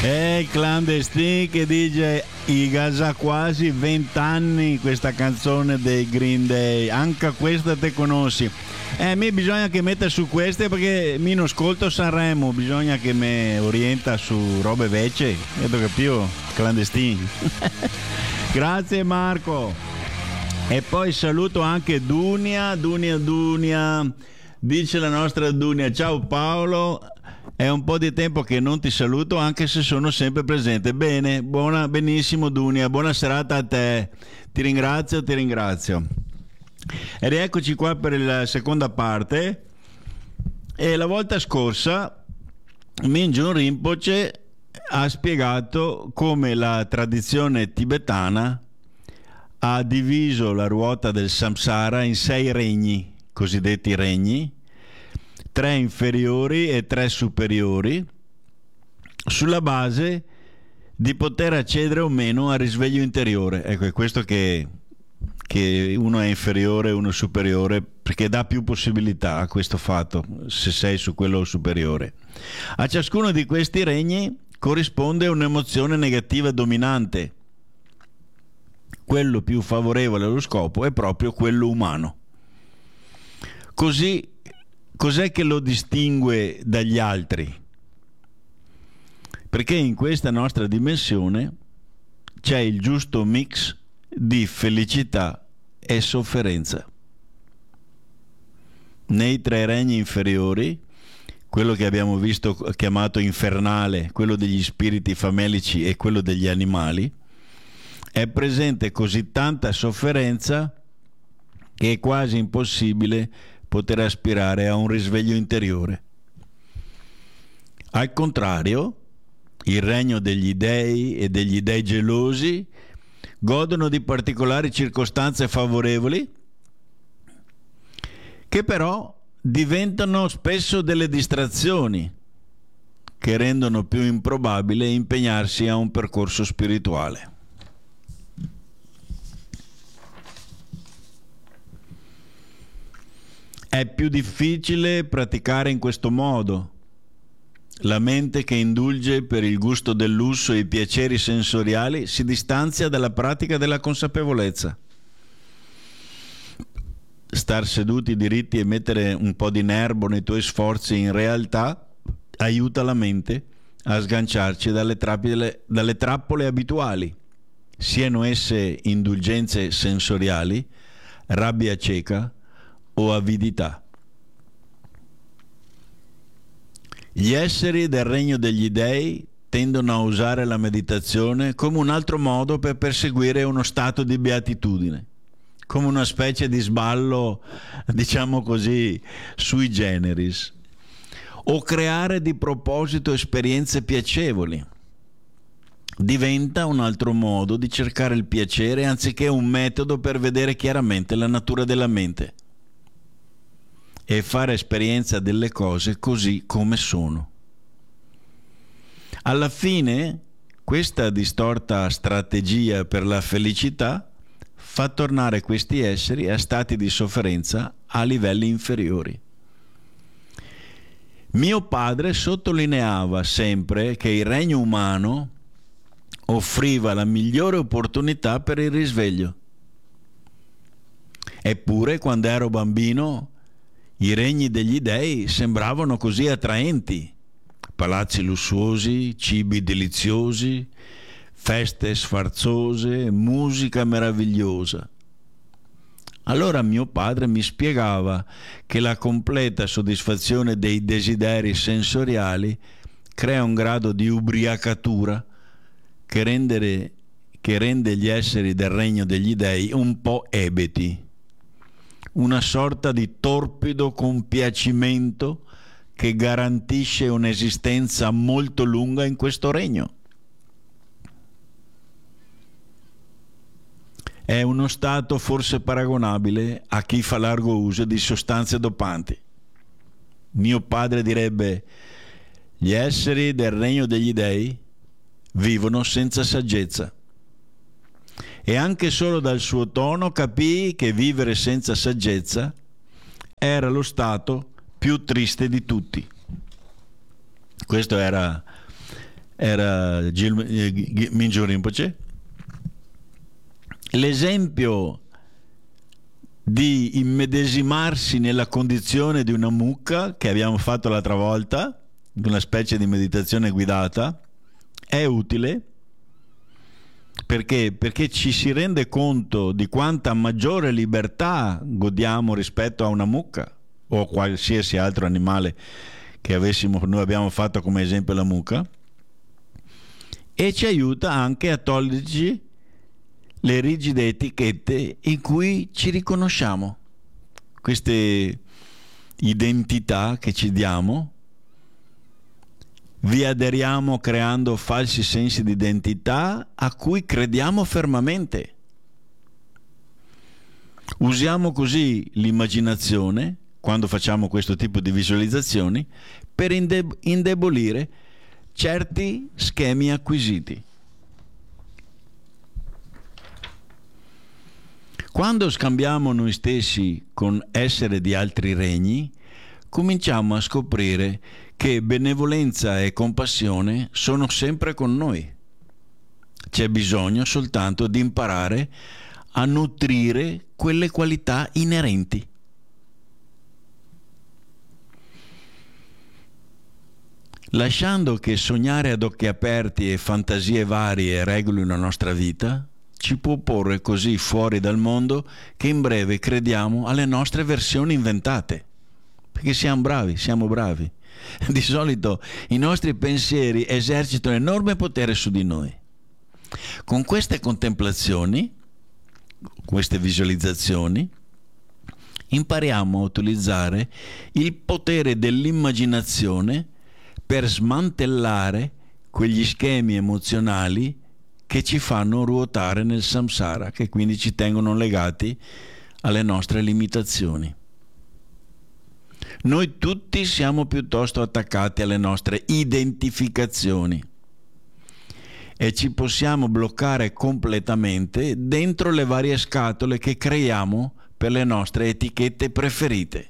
E il clandestino che dice i gasa quasi 20 anni questa canzone dei Green Day, anche questa te conosci. Mi bisogna che metta su queste perché mi non ascolto Sanremo, bisogna che mi orienta su robe vecchie, vedo che più clandestini. Grazie Marco. E poi saluto anche Dunia, dice la nostra Dunia, ciao Paolo, è un po' di tempo che non ti saluto anche se sono sempre presente. Bene, benissimo Dunia, buona serata a te, ti ringrazio. Ed eccoci qua per la seconda parte. E la volta scorsa Mingyur Rinpoche ha spiegato come la tradizione tibetana ha diviso la ruota del samsara in 6 regni, cosiddetti regni, 3 inferiori e 3 superiori, sulla base di poter accedere o meno al risveglio interiore. Ecco, è questo che uno è inferiore e uno superiore, perché dà più possibilità a questo fatto, se sei su quello superiore. A ciascuno di questi regni corrisponde un'emozione negativa dominante. Quello più favorevole allo scopo è proprio quello umano. Così, cos'è che lo distingue dagli altri? Perché in questa nostra dimensione c'è il giusto mix di felicità e sofferenza. Nei 3 regni inferiori, quello che abbiamo visto chiamato infernale, quello degli spiriti famelici e quello degli animali, è presente così tanta sofferenza che è quasi impossibile poter aspirare a un risveglio interiore. Al contrario, il regno degli dei e degli dei gelosi godono di particolari circostanze favorevoli che però diventano spesso delle distrazioni che rendono più improbabile impegnarsi a un percorso spirituale. È più difficile praticare in questo modo. La mente che indulge per il gusto del lusso e i piaceri sensoriali si distanzia dalla pratica della consapevolezza. Star seduti diritti e mettere un po' di nervo nei tuoi sforzi in realtà aiuta la mente a sganciarci dalle trappole abituali, siano esse indulgenze sensoriali, rabbia cieca o avidità. Gli esseri del regno degli dei tendono a usare la meditazione come un altro modo per perseguire uno stato di beatitudine, come una specie di sballo, diciamo così, sui generis, o creare di proposito esperienze piacevoli. Diventa un altro modo di cercare il piacere anziché un metodo per vedere chiaramente la natura della mente e fare esperienza delle cose così come sono. Alla fine, questa distorta strategia per la felicità fa tornare questi esseri a stati di sofferenza a livelli inferiori. Mio padre sottolineava sempre che il regno umano offriva la migliore opportunità per il risveglio. Eppure, quando ero bambino, i regni degli dei sembravano così attraenti: palazzi lussuosi, cibi deliziosi, feste sfarzose, musica meravigliosa. Allora mio padre mi spiegava che la completa soddisfazione dei desideri sensoriali crea un grado di ubriacatura che rende gli esseri del regno degli dei un po' ebeti. Una sorta di torpido compiacimento che garantisce un'esistenza molto lunga in questo regno. È uno stato forse paragonabile a chi fa largo uso di sostanze dopanti. Mio padre direbbe: gli esseri del regno degli dei vivono senza saggezza. E anche solo dal suo tono capii che vivere senza saggezza era lo stato più triste di tutti. Questo era era Mingyur Rinpoche. L'esempio di immedesimarsi nella condizione di una mucca che abbiamo fatto l'altra volta, una specie di meditazione guidata, è utile perché ci si rende conto di quanta maggiore libertà godiamo rispetto a una mucca o qualsiasi altro animale che noi abbiamo fatto come esempio la mucca, e ci aiuta anche a toglierci le rigide etichette in cui ci riconosciamo, queste identità che ci diamo. Vi aderiamo creando falsi sensi di identità a cui crediamo fermamente. Usiamo così l'immaginazione, quando facciamo questo tipo di visualizzazioni, per indebolire certi schemi acquisiti. Quando scambiamo noi stessi con esseri di altri regni, cominciamo a scoprire che benevolenza e compassione sono sempre con noi. C'è bisogno soltanto di imparare a nutrire quelle qualità inerenti. Lasciando che sognare ad occhi aperti e fantasie varie regolino la nostra vita, ci può porre così fuori dal mondo che in breve crediamo alle nostre versioni inventate. Perché siamo bravi. Di solito i nostri pensieri esercitano enorme potere su di noi. Con queste contemplazioni, queste visualizzazioni, impariamo a utilizzare il potere dell'immaginazione per smantellare quegli schemi emozionali che ci fanno ruotare nel samsara, che quindi ci tengono legati alle nostre limitazioni. Noi tutti siamo piuttosto attaccati alle nostre identificazioni e ci possiamo bloccare completamente dentro le varie scatole che creiamo per le nostre etichette preferite.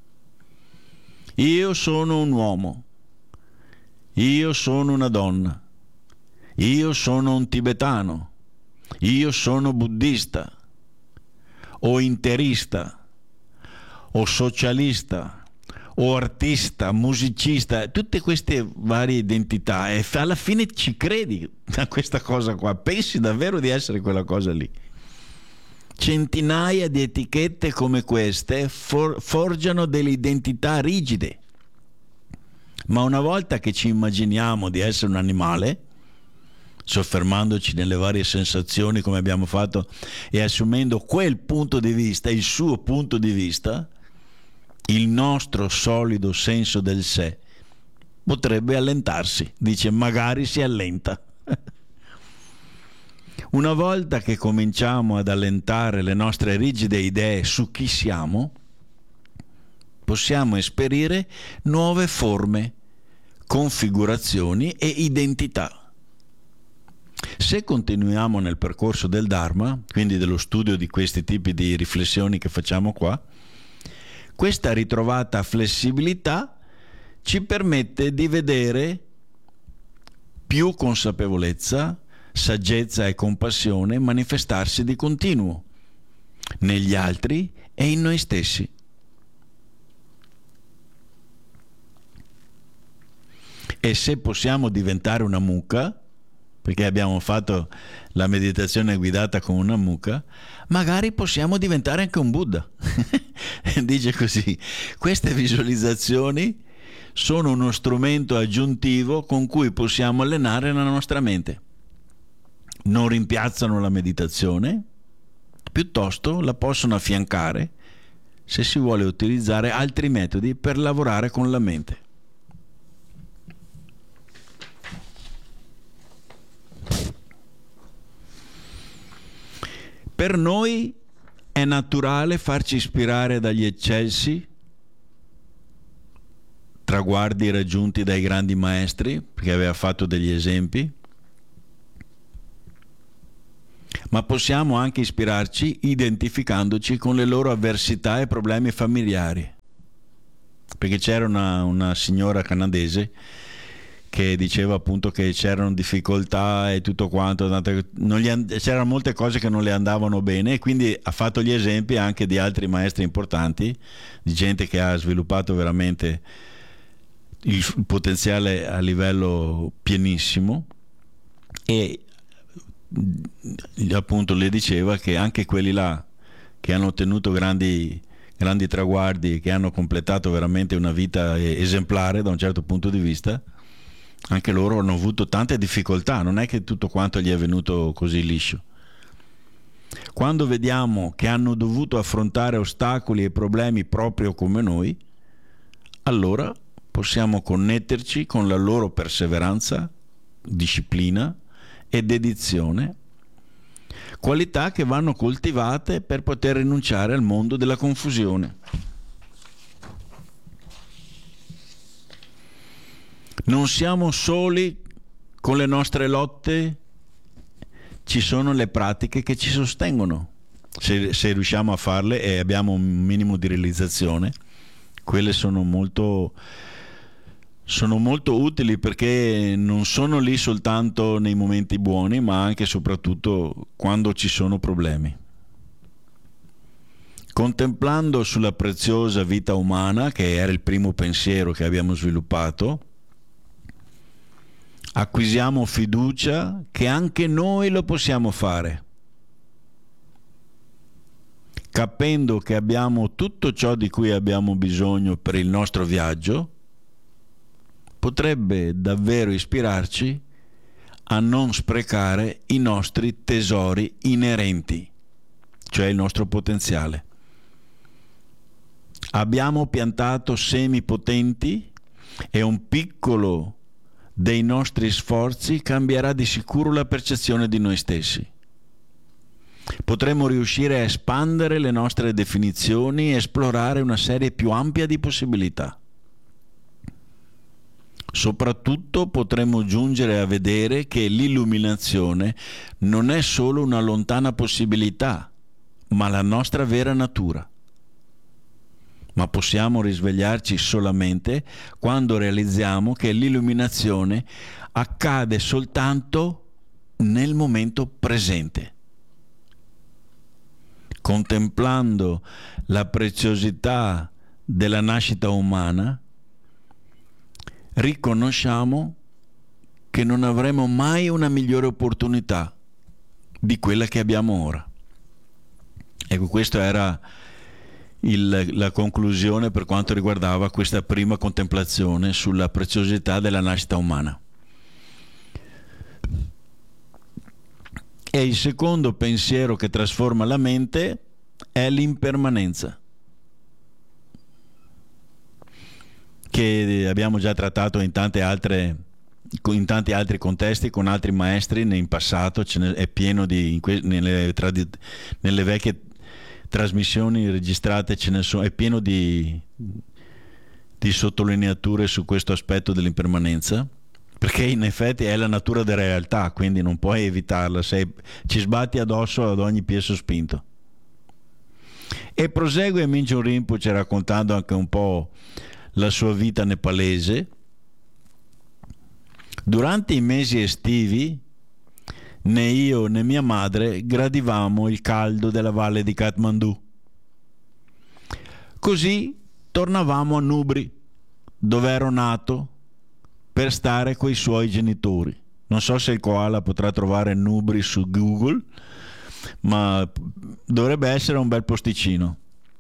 Io sono un uomo, io sono una donna, io sono un tibetano, io sono buddista, o interista, o socialista, o artista, musicista, tutte queste varie identità, e alla fine ci credi a questa cosa qua, pensi davvero di essere quella cosa lì. Centinaia di etichette come queste forgiano delle identità rigide, ma una volta che ci immaginiamo di essere un animale, soffermandoci nelle varie sensazioni come abbiamo fatto e assumendo quel punto di vista, il suo punto di vista, il nostro solido senso del sé potrebbe allentarsi. Dice, magari si allenta. Una volta che cominciamo ad allentare le nostre rigide idee su chi siamo, possiamo esperire nuove forme, configurazioni e identità. Se continuiamo nel percorso del Dharma, quindi dello studio di questi tipi di riflessioni che facciamo qua, questa ritrovata flessibilità ci permette di vedere più consapevolezza, saggezza e compassione manifestarsi di continuo negli altri e in noi stessi. E se possiamo diventare una mucca, perché abbiamo fatto la meditazione guidata con una mucca, magari possiamo diventare anche un Buddha. Dice così: queste visualizzazioni sono uno strumento aggiuntivo con cui possiamo allenare la nostra mente. Non rimpiazzano la meditazione, piuttosto la possono affiancare se si vuole utilizzare altri metodi per lavorare con la mente. Per noi è naturale farci ispirare dagli eccessi traguardi raggiunti dai grandi maestri, perché aveva fatto degli esempi, ma possiamo anche ispirarci identificandoci con le loro avversità e problemi familiari. Perché c'era una signora canadese che diceva appunto che c'erano difficoltà e tutto quanto, c'erano molte cose che non le andavano bene, e quindi ha fatto gli esempi anche di altri maestri importanti, di gente che ha sviluppato veramente il potenziale a livello pienissimo, e appunto le diceva che anche quelli là che hanno ottenuto grandi traguardi, che hanno completato veramente una vita esemplare da un certo punto di vista, anche loro hanno avuto tante difficoltà, non è che tutto quanto gli è venuto così liscio. Quando vediamo che hanno dovuto affrontare ostacoli e problemi proprio come noi, allora possiamo connetterci con la loro perseveranza, disciplina e dedizione, qualità che vanno coltivate per poter rinunciare al mondo della confusione. Non siamo soli con le nostre lotte, ci sono le pratiche che ci sostengono. Se riusciamo a farle e abbiamo un minimo di realizzazione, quelle sono molto utili, perché non sono lì soltanto nei momenti buoni, ma anche e soprattutto quando ci sono problemi. Contemplando sulla preziosa vita umana, che era il primo pensiero che abbiamo sviluppato, acquisiamo fiducia che anche noi lo possiamo fare. Capendo che abbiamo tutto ciò di cui abbiamo bisogno per il nostro viaggio, potrebbe davvero ispirarci a non sprecare i nostri tesori inerenti, cioè il nostro potenziale. Abbiamo piantato semi potenti e un piccolo dei nostri sforzi cambierà di sicuro la percezione di noi stessi. Potremo riuscire a espandere le nostre definizioni e esplorare una serie più ampia di possibilità. Soprattutto potremo giungere a vedere che l'illuminazione non è solo una lontana possibilità, ma la nostra vera natura. Ma possiamo risvegliarci solamente quando realizziamo che l'illuminazione accade soltanto nel momento presente. Contemplando la preziosità della nascita umana, riconosciamo che non avremo mai una migliore opportunità di quella che abbiamo ora. Ecco, questa era la conclusione per quanto riguardava questa prima contemplazione sulla preziosità della nascita umana. E il secondo pensiero che trasforma la mente è l'impermanenza, che abbiamo già trattato in tanti altri contesti con altri maestri in passato. È pieno nelle vecchie trasmissioni registrate, è pieno di sottolineature su questo aspetto dell'impermanenza, perché in effetti è la natura della realtà, quindi non puoi evitarla, ci sbatti addosso ad ogni piè sospinto. E prosegue Mingyur Rinpoche raccontando anche un po' la sua vita nepalese. Durante i mesi estivi né io né mia madre gradivamo il caldo della valle di Kathmandu. Così tornavamo a Nubri, dove ero nato, per stare coi suoi genitori. Non so se il koala potrà trovare Nubri su Google, ma dovrebbe essere un bel posticino.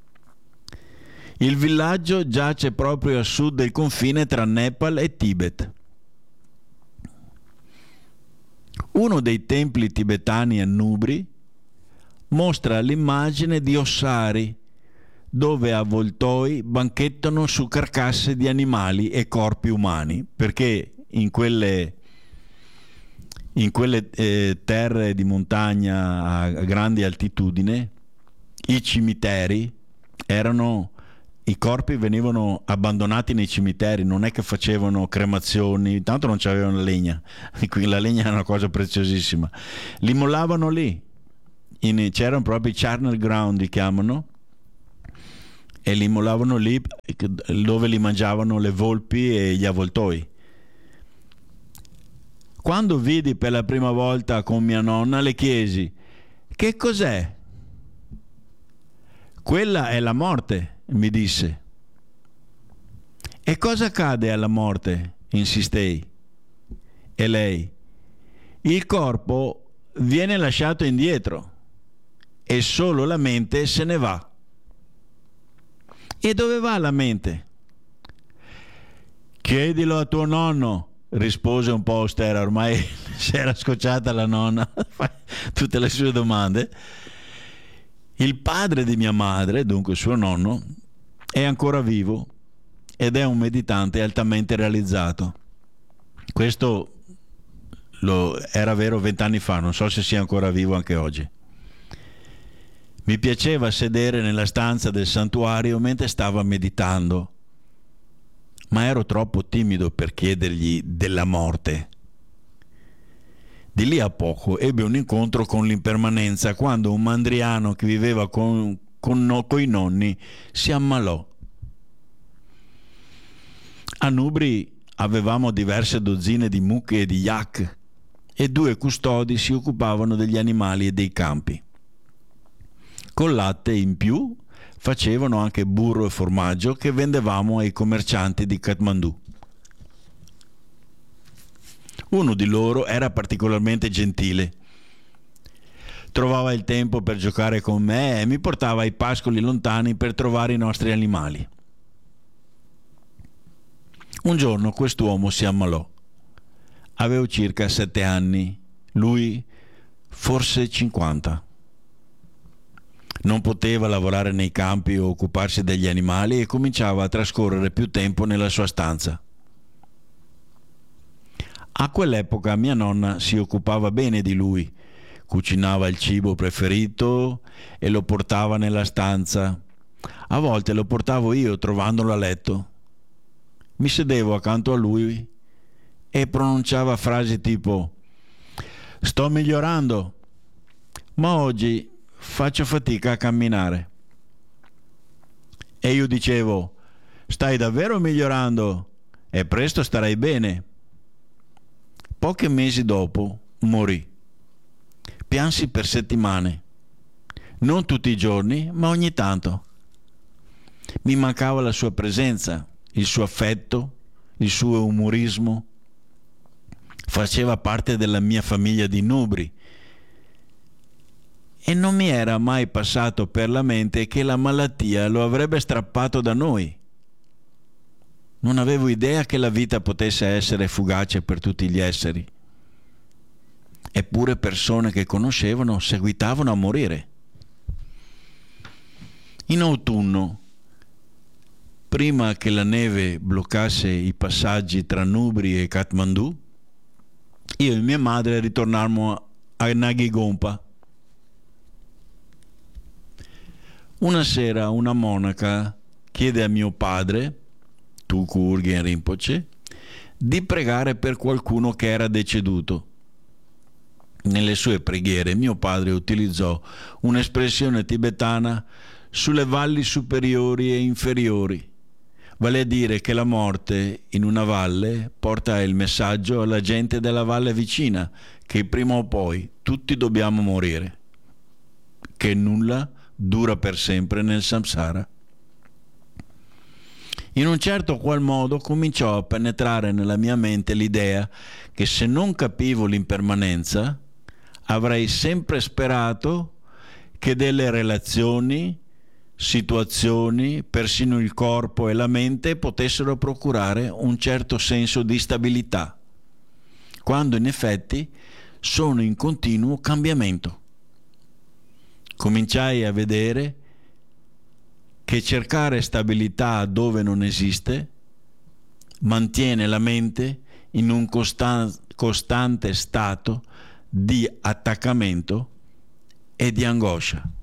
Il villaggio giace proprio a sud del confine tra Nepal e Tibet. Uno dei templi tibetani a Nubri mostra l'immagine di ossari, dove avvoltoi banchettano su carcasse di animali e corpi umani, perché in quelle terre di montagna a grande altitudine i cimiteri i corpi venivano abbandonati nei cimiteri, non è che facevano cremazioni, tanto non c'avevano la legna, la legna è una cosa preziosissima, li mollavano lì, c'erano proprio i charnel ground, li chiamano, e li mollavano lì dove li mangiavano le volpi e gli avvoltoi. Quando vidi per la prima volta con mia nonna, le chiesi: «Che cos'è?» «Quella è la morte», mi disse. «E cosa accade alla morte?» insistei. E lei: «Il corpo viene lasciato indietro e solo la mente se ne va». «E dove va la mente?» «Chiedilo a tuo nonno», rispose un po' austera, ormai si era scocciata la nonna, tutte le sue domande. Il padre di mia madre, dunque suo nonno, è ancora vivo ed è un meditante altamente realizzato. Questo era vero 20 anni fa, non so se sia ancora vivo anche oggi. Mi piaceva sedere nella stanza del santuario mentre stava meditando, ma ero troppo timido per chiedergli della morte. Di lì a poco ebbe un incontro con l'impermanenza quando un mandriano che viveva coi nonni si ammalò. A Nubri avevamo diverse dozzine di mucche e di yak e 2 custodi si occupavano degli animali e dei campi. Col latte in più facevano anche burro e formaggio che vendevamo ai commercianti di Kathmandu. Uno di loro era particolarmente gentile. Trovava il tempo per giocare con me e mi portava ai pascoli lontani per trovare i nostri animali. Un giorno quest'uomo si ammalò. Avevo circa 7 anni, lui forse 50. Non poteva lavorare nei campi o occuparsi degli animali e cominciava a trascorrere più tempo nella sua stanza. A quell'epoca mia nonna si occupava bene di lui, cucinava il cibo preferito e lo portava nella stanza. A volte lo portavo io trovandolo a letto. Mi sedevo accanto a lui e pronunciava frasi tipo: «Sto migliorando, ma oggi faccio fatica a camminare». E io dicevo: «Stai davvero migliorando e presto starai bene». Pochi mesi dopo morì. Piansi per settimane, non tutti i giorni, ma ogni tanto. Mi mancava la sua presenza, il suo affetto, il suo umorismo. Faceva parte della mia famiglia di Nubri e non mi era mai passato per la mente che la malattia lo avrebbe strappato da noi. Non avevo idea che la vita potesse essere fugace per tutti gli esseri. Eppure persone che conoscevano seguitavano a morire. In autunno, prima che la neve bloccasse i passaggi tra Nubri e Kathmandu, io e mia madre ritornammo a Nagigompa. Una sera una monaca chiede a mio padre, Tulku Urgyen Rinpoche, di pregare per qualcuno che era deceduto. Nelle sue preghiere mio padre utilizzò un'espressione tibetana sulle valli superiori e inferiori, vale a dire che la morte in una valle porta il messaggio alla gente della valle vicina che prima o poi tutti dobbiamo morire, che nulla dura per sempre nel samsara. In un certo qual modo cominciò a penetrare nella mia mente l'idea che se non capivo l'impermanenza avrei sempre sperato che delle relazioni, situazioni, persino il corpo e la mente potessero procurare un certo senso di stabilità, quando in effetti sono in continuo cambiamento. Cominciai a vedere che cercare stabilità dove non esiste mantiene la mente in un costante stato di attaccamento e di angoscia.